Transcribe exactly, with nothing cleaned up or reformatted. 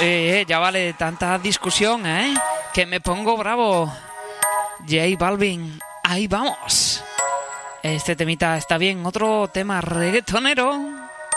Eh, ya vale tanta discusión, ¿eh? Que me pongo bravo. J Balvin, ahí vamos. Este temita está bien. Otro tema reggaetonero.